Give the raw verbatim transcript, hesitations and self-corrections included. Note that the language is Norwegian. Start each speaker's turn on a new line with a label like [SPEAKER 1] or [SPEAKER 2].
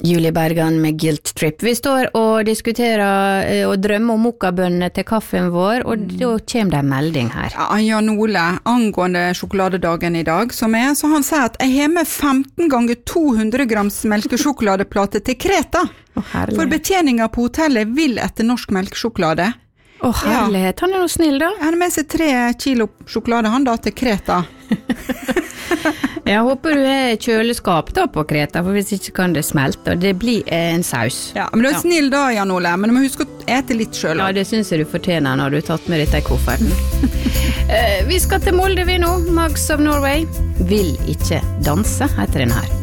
[SPEAKER 1] Julie Bergan med Guilt Trip. Vi står og diskuterer eh, og drømmer om mokkabønnene til kaffen vår, og mm. da kommer det en melding her.
[SPEAKER 2] Ja, Jan Ole, angående sjokoladedagen i dag, som er, så han sier at jeg har med femten ganger to hundre grams melkesjokoladeplate til Kreta.
[SPEAKER 1] Å, herlig.
[SPEAKER 2] For betjeningen på hotellet vil etter norsk melkesjokolade.
[SPEAKER 1] Å, herlighet. Han er noe snill da.
[SPEAKER 2] Han har med seg tre kilo sjokolade, han da, til Kreta.
[SPEAKER 1] Jeg håper du er kjøleskap da på Kreta, for hvis ikke kan det smelte, og det blir en saus.
[SPEAKER 2] Ja, men du er snill da, Jan Ole, men du må huske å ete litt selv.
[SPEAKER 1] Ja, det synes jeg du fortjener når du har tatt med dette i kofferten. Vi skal til Molde vi nå, Mugs of Norway. Vil ikke danse, heter den her.